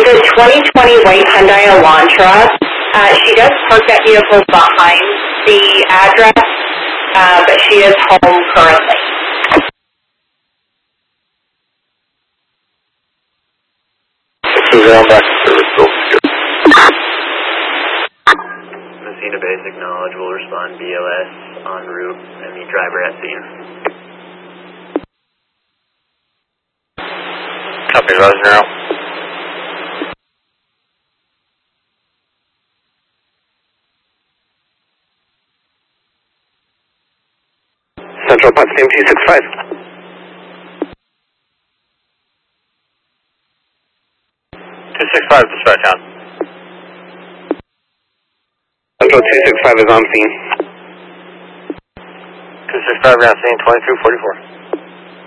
It's a 2020 white Hyundai Elantra. She does park that vehicle behind the address, but she is home currently. Messina Base acknowledge, will respond BLS en route and the driver at scene. Copy, Roger out. Central Potsdam 265. 265, dispatch on. Central 265 is on scene. 265, we're on scene, 2244.